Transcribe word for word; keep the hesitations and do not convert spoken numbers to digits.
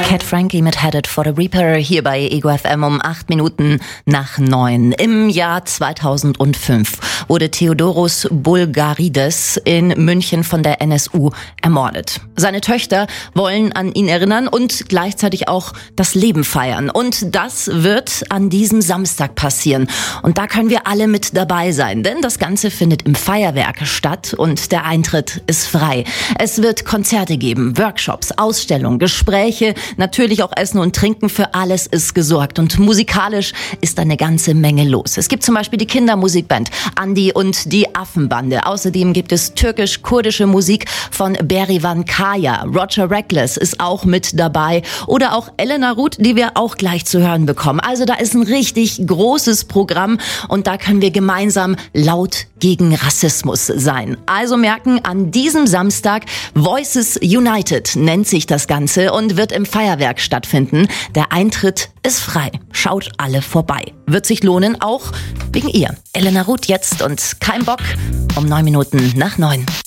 Cat Frankie mit Headed for the Reaper hier bei Ego F M um acht Minuten nach neun. Im Jahr zweitausendfünf wurde Theodoros Bulgarides in München von der N S U ermordet. Seine Töchter wollen an ihn erinnern und gleichzeitig auch das Leben feiern. Und das wird an diesem Samstag passieren. Und da können wir alle mit dabei sein, denn das Ganze findet im Feuerwerk statt und der Eintritt ist frei. Es wird Konzerte geben, Workshops, Ausstellungen, Gespräche, natürlich auch Essen und Trinken, für alles ist gesorgt. Und musikalisch ist eine ganze Menge los. Es gibt zum Beispiel die Kindermusikband Andi und die Affenbande. Außerdem gibt es türkisch-kurdische Musik von Berivan Kaya. Roger Reckless ist auch mit dabei. Oder auch Elena Ruth, die wir auch gleich zu hören bekommen. Also da ist ein richtig großes Programm und da können wir gemeinsam laut gegen Rassismus sein. Also merken, an diesem Samstag Voices United nennt sich das Ganze und wird im Feuerwerk stattfinden. Der Eintritt ist frei. Schaut alle vorbei. Wird sich lohnen, auch wegen ihr. Elena Ruth jetzt und Kein Bock um neun Minuten nach neun.